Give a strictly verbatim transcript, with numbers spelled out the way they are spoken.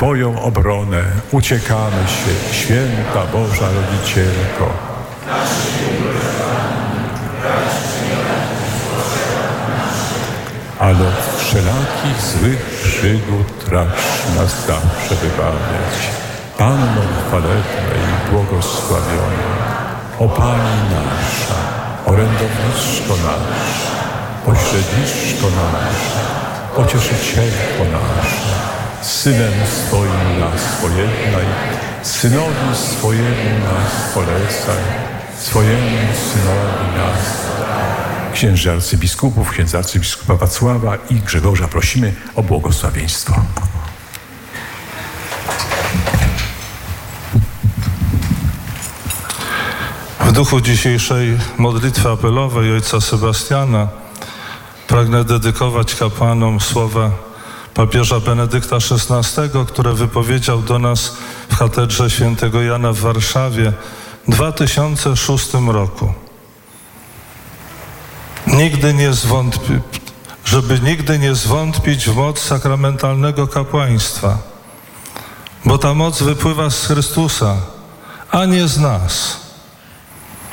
Twoją obronę uciekamy się, święta Boża Rodzicielko. Ale od wszelakich złych przygód racz nas zawsze wybawiać. Panno chwalebna i błogosławiona, o Pani nasza, orędowniczko nasza, pośredniczko nasza, pocieszycielko nasza, Synem swoim nas pojednaj, Synowi swojemu nas polecaj, swojemu Synowi nas. Księży arcybiskupów, księdza arcybiskupa Wacława i Grzegorza prosimy o błogosławieństwo. W duchu dzisiejszej modlitwy apelowej ojca Sebastiana pragnę dedykować kapłanom słowa papieża Benedykta szesnastego, które wypowiedział do nas w katedrze świętego Jana w Warszawie w dwa tysiące szóstym roku. Nigdy nie zwątpi, żeby nigdy nie zwątpić w moc sakramentalnego kapłaństwa, bo ta moc wypływa z Chrystusa, a nie z nas.